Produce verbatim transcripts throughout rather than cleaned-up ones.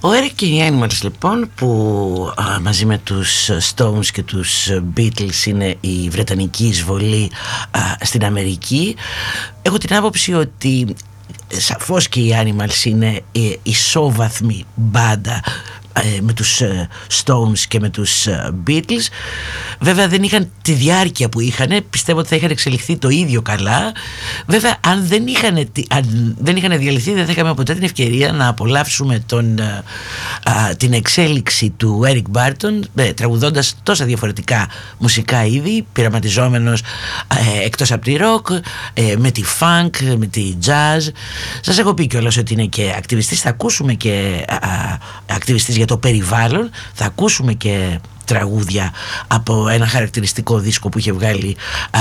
Ο Eric και οι Animals λοιπόν, που α, μαζί με τους Stones και τους Beatles είναι η βρετανική εισβολή α, στην Αμερική, έχω την άποψη ότι σαφώς και οι Animals είναι η ισόβαθμη μπάντα με τους Stones και με τους Beatles. Βέβαια δεν είχαν τη διάρκεια που είχαν. Πιστεύω ότι θα είχαν εξελιχθεί το ίδιο καλά. Βέβαια αν δεν είχαν, αν δεν είχαν διαλυθεί, δεν θα είχαμε ποτέ την ευκαιρία να απολαύσουμε τον, α, την εξέλιξη του Eric Burton, ε, τραγουδώντας τόσα διαφορετικά μουσικά είδη, πειραματιζόμενος ε, εκτός από τη rock, ε, με τη funk, με τη jazz. Σας έχω πει κιόλας ότι είναι και ακτιβιστής. Θα ακούσουμε και α, ακτιβιστής για το περιβάλλον. Θα ακούσουμε και τραγούδια από ένα χαρακτηριστικό δίσκο που είχε βγάλει α,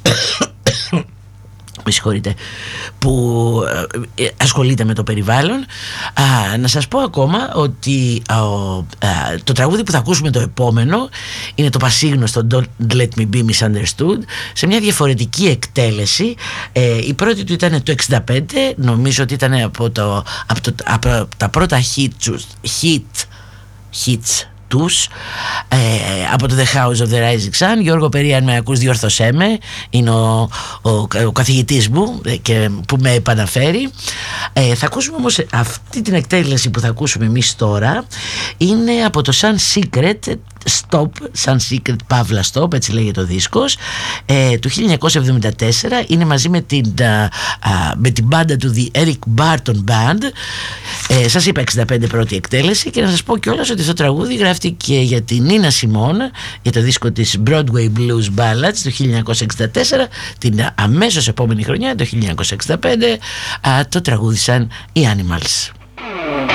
με συγχωρείτε, που ε, ασχολείται με το περιβάλλον. Α, να σας πω ακόμα ότι α, α, το τραγούδι που θα ακούσουμε το επόμενο είναι το πασίγνωστο Don't Let Me Be Misunderstood, σε μια διαφορετική εκτέλεση. ε, η πρώτη του ήταν το εξήντα πέντε, νομίζω ότι ήταν από, το, από, το, από τα πρώτα hit, hit, hits τους, ε, από το The House of the Rising Sun. Γιώργο Περί, αν με ακούς διόρθωσέ με, είναι ο, ο, ο καθηγητής μου και, που με επαναφέρει. ε, θα ακούσουμε όμως αυτή την εκτέλεση που θα ακούσουμε εμείς τώρα, είναι από το Sun Secret Stop, Sun Secret Pavla Stop, έτσι λέγεται ο δίσκος, ε, του χίλια εννιακόσια εβδομήντα τέσσερα. Είναι μαζί με την, α, α, με την μπάντα του The Eric Burton Band. ε, σας είπα εξήντα πέντε πρώτη εκτέλεση, και να σας πω κιόλας ότι αυτό το τραγούδι γράφτηκε για την Νίνα Σιμών για το δίσκο της Broadway Blues Ballads του χίλια εννιακόσια εξήντα τέσσερα. Την αμέσως επόμενη χρονιά, το χίλια εννιακόσια εξήντα πέντε, α, το τραγούδισαν οι Animals.